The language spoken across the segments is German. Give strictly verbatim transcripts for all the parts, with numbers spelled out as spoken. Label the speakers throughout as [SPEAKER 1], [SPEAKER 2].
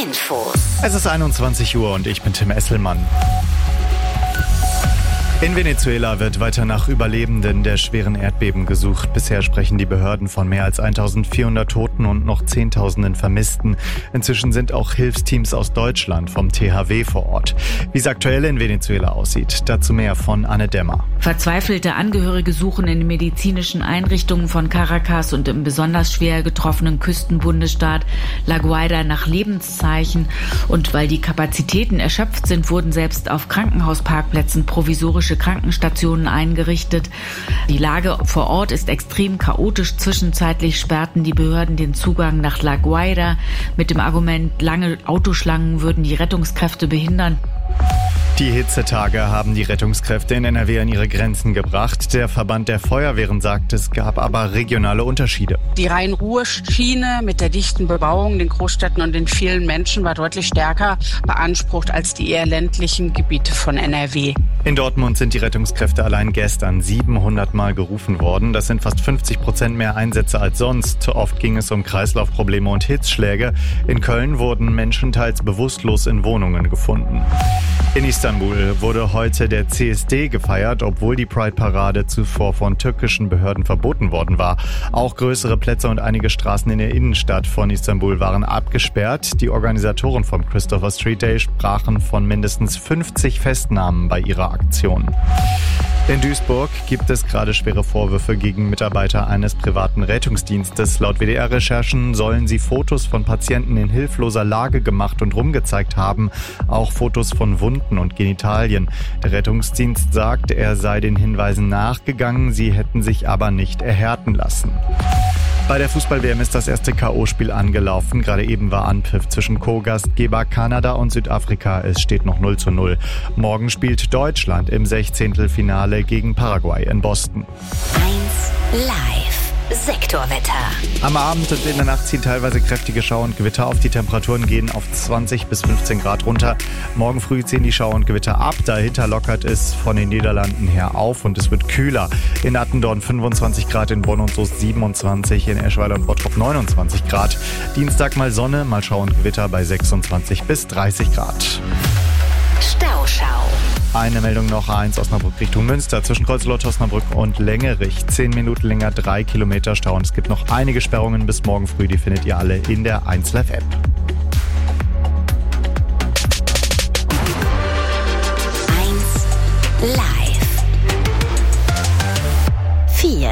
[SPEAKER 1] Infos.
[SPEAKER 2] Es ist einundzwanzig Uhr und ich bin Tim Esselmann. In Venezuela wird weiter nach Überlebenden der schweren Erdbeben gesucht. Bisher sprechen die Behörden von mehr als eintausendvierhundert Toten und noch Zehntausenden Vermissten. Inzwischen sind auch Hilfsteams aus Deutschland vom T H W vor Ort. Wie es aktuell in Venezuela aussieht, dazu mehr von Anne Dämmer.
[SPEAKER 3] Verzweifelte Angehörige suchen in den medizinischen Einrichtungen von Caracas und im besonders schwer getroffenen Küstenbundesstaat La Guaira nach Lebenszeichen. Und weil die Kapazitäten erschöpft sind, wurden selbst auf Krankenhausparkplätzen provisorische Krankenstationen eingerichtet. Die Lage vor Ort ist extrem chaotisch. Zwischenzeitlich sperrten die Behörden den Zugang nach La Guaira mit dem Argument, lange Autoschlangen würden die Rettungskräfte behindern.
[SPEAKER 2] Die Hitzetage haben die Rettungskräfte in N R W an ihre Grenzen gebracht. Der Verband der Feuerwehren sagt, es gab aber regionale Unterschiede.
[SPEAKER 4] Die Rhein-Ruhr-Schiene mit der dichten Bebauung, den Großstädten und den vielen Menschen war deutlich stärker beansprucht als die eher ländlichen Gebiete von N R W.
[SPEAKER 2] In Dortmund sind die Rettungskräfte allein gestern siebenhundert Mal gerufen worden. Das sind fast fünfzig Prozent mehr Einsätze als sonst. Oft ging es um Kreislaufprobleme und Hitzschläge. In Köln wurden Menschen teils bewusstlos in Wohnungen gefunden. In Istanbul wurde heute der C S D gefeiert, obwohl die Pride-Parade zuvor von türkischen Behörden verboten worden war. Auch größere Plätze und einige Straßen in der Innenstadt von Istanbul waren abgesperrt. Die Organisatoren vom Christopher Street Day sprachen von mindestens fünfzig Festnahmen bei ihrer Aktion. In Duisburg gibt es gerade schwere Vorwürfe gegen Mitarbeiter eines privaten Rettungsdienstes. Laut W D R-Recherchen sollen sie Fotos von Patienten in hilfloser Lage gemacht und rumgezeigt haben. Auch Fotos von Wunden und Genitalien. Der Rettungsdienst sagt, er sei den Hinweisen nachgegangen, sie hätten sich aber nicht erhärten lassen. Bei der Fußball-W M ist das erste K O-Spiel angelaufen. Gerade eben war Anpfiff zwischen Co-Gastgeber Kanada und Südafrika. Es steht noch null zu null. Morgen spielt Deutschland im Sechzehntelfinale gegen Paraguay in Boston.
[SPEAKER 1] eins Live. Sektorwetter.
[SPEAKER 2] Am Abend und in der Nacht ziehen teilweise kräftige Schauer und Gewitter auf. Die Temperaturen gehen auf zwanzig bis fünfzehn Grad runter. Morgen früh ziehen die Schauer und Gewitter ab. Dahinter lockert es von den Niederlanden her auf und es wird kühler. In Attendorn fünfundzwanzig Grad, in Bonn und Soest siebenundzwanzig, in Eschweiler und Bottrop neunundzwanzig Grad. Dienstag mal Sonne, mal Schauer und Gewitter bei sechsundzwanzig bis dreißig Grad.
[SPEAKER 1] Stauschau.
[SPEAKER 2] Eine Meldung noch, A eins Osnabrück Richtung Münster, zwischen Kreuzlott, Osnabrück und Längerich. Zehn Minuten länger, drei Kilometer Stau und es gibt noch einige Sperrungen bis morgen früh. Die findet ihr alle in der eins Live App.
[SPEAKER 1] eins Live. vier.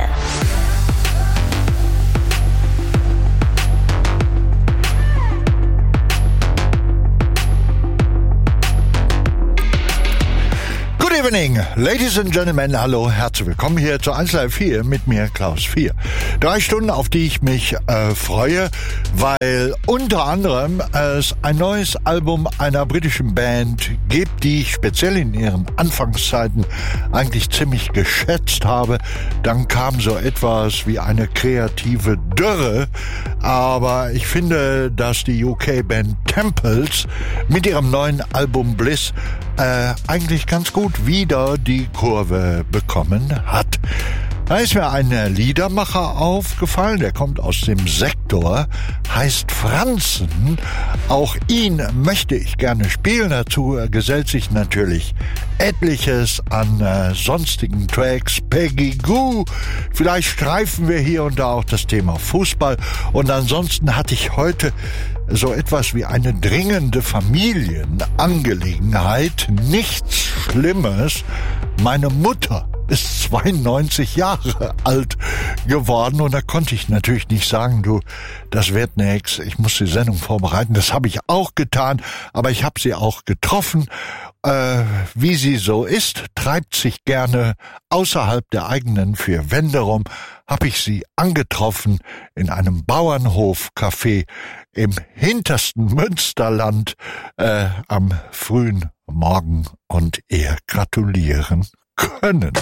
[SPEAKER 5] Good evening, ladies and gentlemen, hallo, herzlich willkommen hier zu eins Live vier mit mir, Klaus vier. Drei Stunden, auf die ich mich äh, freue, weil unter anderem es ein neues Album einer britischen Band gibt, die ich speziell in ihren Anfangszeiten eigentlich ziemlich geschätzt habe. Dann kam so etwas wie eine kreative Dürre, aber ich finde, dass die U K-Band Temples mit ihrem neuen Album Bliss äh, eigentlich ganz gut wieder die Kurve bekommen hat. Da ist mir ein Liedermacher aufgefallen, der kommt aus dem Sektor, heißt Franzen. Auch ihn möchte ich gerne spielen. Dazu gesellt sich natürlich etliches an äh, sonstigen Tracks. Peggy Gou, vielleicht streifen wir hier und da auch das Thema Fußball. Und ansonsten hatte ich heute so etwas wie eine dringende Familienangelegenheit. Nichts Schlimmes. Meine Mutter ist zweiundneunzig Jahre alt geworden und da konnte ich natürlich nicht sagen, du, das wird nix, ich muss die Sendung vorbereiten. Das habe ich auch getan, aber ich habe sie auch getroffen. Äh, wie sie so ist, treibt sich gerne außerhalb der eigenen vier Wände rum, habe ich sie angetroffen in einem Bauernhofcafé im hintersten Münsterland äh, am frühen Morgen und ihr gratulieren können.